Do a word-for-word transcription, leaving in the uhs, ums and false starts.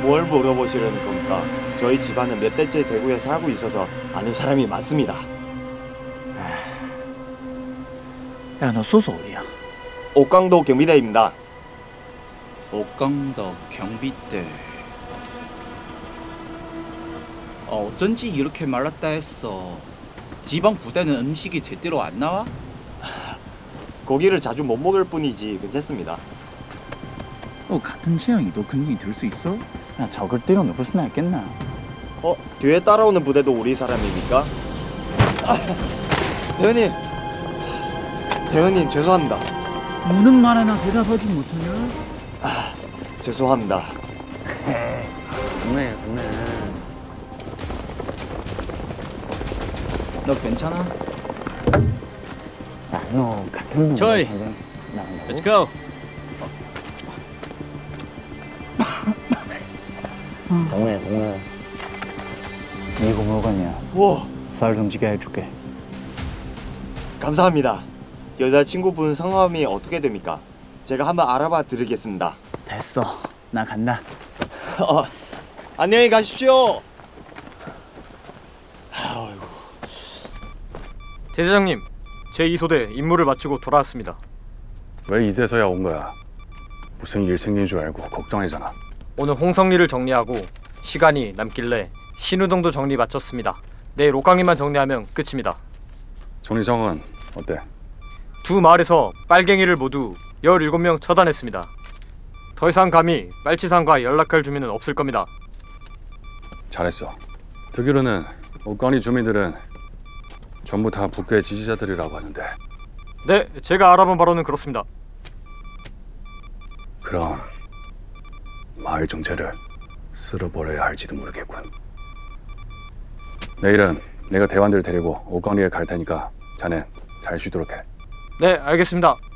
뭘 물어보시려는 겁니까? 저희 집안은 몇 대째 대구에 살고 있어서 아는 사람이 많습니다. 야, 너 소속 어디야? 옥강도 경비대입니다. 옥강도 경비대. 어, 어쩐지 이렇게 말랐다 했어. 지방 부대는 음식이 제대로 안 나와? 고기를 자주 못 먹을 뿐이지 괜찮습니다. 어, 같은 체형이도 근육이 들 수 있어? 야, 적을 때려 넣을 수나 있겠나? 어? 뒤에 따라오는 부대도 우리 사람입니까? 아, 대원님! 대원님 죄송합니다. 묻는 말에나 대답하지 못하냐? 아, 죄송합니다. 장난이야, 장난. 너 괜찮아? 야, 너 같은 놈. 저희. 나간다고? Let's go. 동네, 동네. 이거 뭐가냐? 우와, 쌀 좀 지게 해줄게. 감사합니다. 여자친구분 성함이 어떻게 됩니까? 제가 한번 알아봐 드리겠습니다. 됐어. 나 간다. 어, 안녕히 가십시오. 아이고. 대대장님, 제이 소대 임무를 마치고 돌아왔습니다. 왜 이제서야 온 거야? 무슨 일 생긴 줄 알고 걱정했잖아. 오늘 홍성리를 정리하고 시간이 남길래 신우동도 정리 마쳤습니다. 내일 옥강리만 정리하면 끝입니다. 정리정은 어때? 두 마을에서 빨갱이를 모두 열일곱 명 처단했습니다. 더 이상 감히 빨치산과 연락할 주민은 없을 겁니다. 잘했어. 듣기로는 옥관리 주민들은 전부 다 북괴 지지자들이라고 하는데. 네, 제가 알아본 바로는 그렇습니다. 그럼 마을 정체를 쓸어버려야 할지도 모르겠군. 내일은 내가 대원들 데리고 옥관리에 갈 테니까 자넨 잘 쉬도록 해. 네, 알겠습니다.